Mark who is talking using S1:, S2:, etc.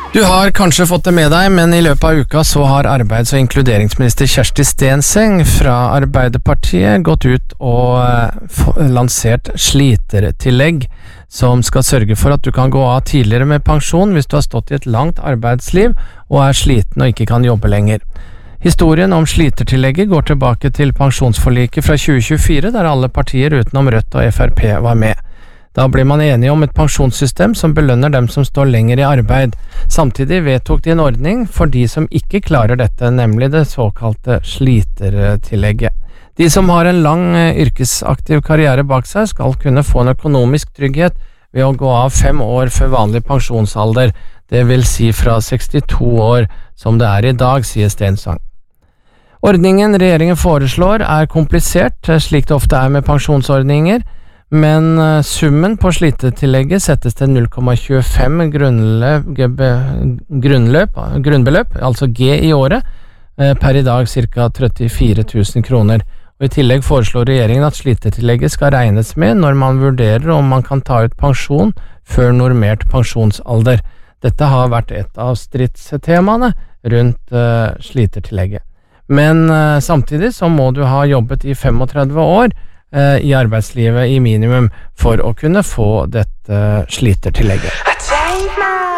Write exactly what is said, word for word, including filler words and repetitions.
S1: Du har kanskje fått det med deg, men i løpet av uka så har arbeids- og inkluderingsminister Kjersti Stenseng fra Arbeiderpartiet gått ut og lansert slitertillegg, som skal sørge for at du kan gå av tidligere med pensjon hvis du har stått i et langt arbeidsliv og er sliten og ikke kan jobbe lenger. Historien om slitertillegget går tilbake til pensjonsforliket fra tjue tjuefire, der alle partier utenom Rødt og F R P var med. Da ble man enige om et pensjonssystem som belønner dem som står lenger i arbeid. Samtidig vedtok de en ordning for de som ikke klarer dette, nemlig det såkalte slitertillegget. De som har en lang yrkesaktiv karriere bak seg skal kunne få en økonomisk trygghet ved å gå av fem år før vanlig pensjonsalder, det vil si fra sekstito år som det er i dag, sier Stenseng. Ordningen regjeringen foreslår er komplisert, slik det ofte er med pensjonsordninger, men summen på slitetillegget settes til null komma tjuefem grunnløp, grunnløp, grunnbeløp, altså G i året, per i dag ca. trettifire tusen kroner. Og I tillegg foreslår regjeringen at slitetillegget skal regnes med når man vurderer om man kan ta ut pensjon før normert pensjonsalder. Dette har vært et av stridstemaene rundt uh, slitertillegget. Men uh, samtidig så må du ha jobbet i femogtredve år i arbeidslivet i minimum for å kunne få dette slitertillegget.